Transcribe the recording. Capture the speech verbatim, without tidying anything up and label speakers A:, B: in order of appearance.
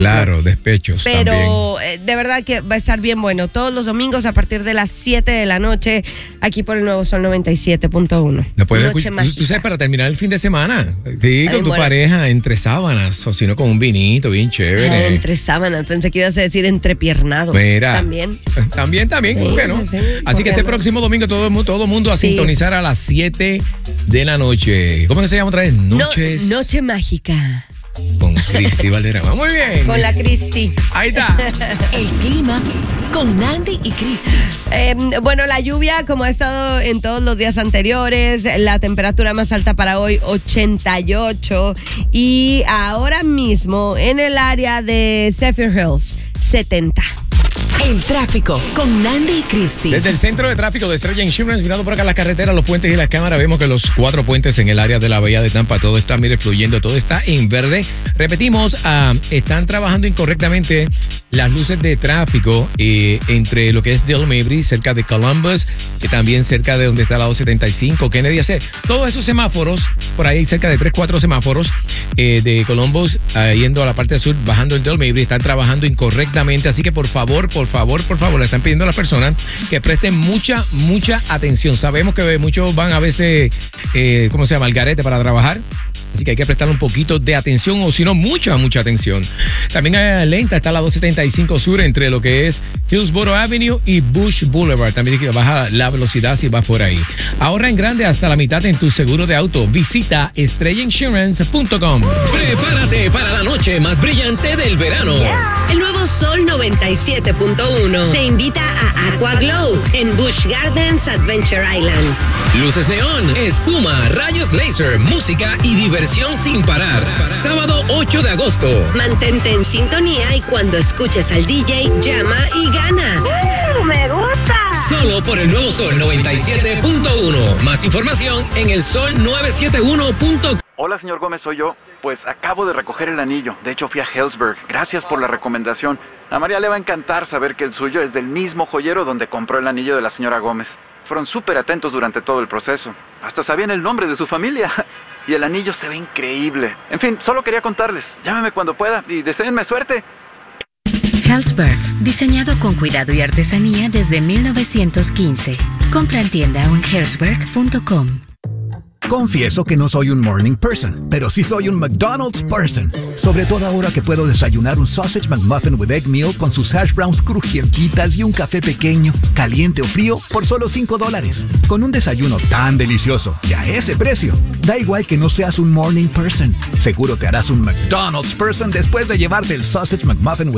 A: Claro, ¿no? Despechos
B: Pero
A: también.
B: Eh, de verdad que va a estar bien bueno. Todos los domingos a partir de las siete de la noche, aquí por el Nuevo Sol noventa y siete punto uno.
A: Lo puedes
B: Noche
A: escuchar,
B: mágica.
A: tú sabes, para terminar el fin de semana. Sí, con
B: Ay,
A: tu
B: bueno.
A: pareja, entre sábanas, o si no, con un vinito bien chévere.
B: Ah, entre sábanas, pensé que ibas a decir entrepiernados.
A: Mira.
B: También.
A: También, también,
B: Sí,
A: ¿por qué no?
B: sí, sí,
A: Así
B: ¿por
A: que
B: qué
A: este
B: no?
A: próximo domingo todo el mundo, todo el mundo a
B: Sí.
A: sintonizar a las siete de la noche. ¿Cómo que se llama otra vez? Noches
B: No, noche mágica.
A: con Cristi Valderrama. Muy bien.
B: Con la Cristi.
A: Ahí está.
C: El clima con Nandi y Cristi.
B: Eh, bueno, la lluvia, como ha estado en todos los días anteriores, la temperatura más alta para hoy, ochenta y ocho. Y ahora mismo, en el área de Zephyr Hills, setenta.
C: El tráfico con Nandi y Cristi.
A: Desde el centro de tráfico de Estrella Insurance, mirando por acá las carreteras, los puentes y las cámaras, vemos que los cuatro puentes en el área de la Bahía de Tampa, todo está, mire, fluyendo, todo está en verde. Repetimos, uh, están trabajando incorrectamente las luces de tráfico eh, entre lo que es Dale Mabry, cerca de Columbus, que también cerca de donde está la dos setenta y cinco, Kennedy. Hace todos esos semáforos, por ahí cerca de tres, cuatro semáforos eh, de Columbus, uh, yendo a la parte sur, bajando el Dale Mabry, están trabajando incorrectamente. Así que por favor, por favor, por favor, le están pidiendo a las personas que presten mucha, mucha atención. Sabemos que muchos van a veces, eh, ¿cómo se llama?, al garete para trabajar. Así que hay que prestar un poquito de atención, o si no, mucha, mucha atención. También eh, lenta está la dos setenta y cinco sur entre lo que es Hillsborough Avenue y Bush Boulevard. También hay que bajar la velocidad si vas por ahí. Ahorra en grande hasta la mitad en tu seguro de auto. Visita estrella insurance punto com.
D: Prepárate para la noche más brillante del verano.
E: El Nuevo Sol noventa y siete punto uno te invita a Aqua Glow en Busch Gardens Adventure Island.
D: Luces neón, espuma, rayos láser, música y diversión sin parar. Sábado ocho de agosto.
E: Mantente en sintonía y cuando escuches al D J, llama y gana.
F: ¡Me gusta!
D: Solo por el Nuevo Sol noventa y siete punto uno. Más información en el sol novecientos setenta y uno punto com.
G: Hola, señor Gómez, soy yo. Pues acabo de recoger el anillo. De hecho, fui a Helzberg. Gracias por la recomendación. A María le va a encantar saber que el suyo es del mismo joyero donde compró el anillo de la señora Gómez. Fueron súper atentos durante todo el proceso. Hasta sabían el nombre de su familia. Y el anillo se ve increíble. En fin, solo quería contarles. Llámeme cuando pueda y deséenme suerte.
H: Helzberg, diseñado con cuidado y artesanía desde mil novecientos quince. Compra en tienda o en helzberg punto com.
I: Confieso que no soy un morning person, pero sí soy un McDonald's person. Sobre todo ahora que puedo desayunar un Sausage McMuffin with Egg Meal con sus hash browns crujientitas y un café pequeño, caliente o frío, por solo cinco dólares. Con un desayuno tan delicioso y a ese precio, da igual que no seas un morning person. Seguro te harás un McDonald's person después de llevarte el Sausage McMuffin with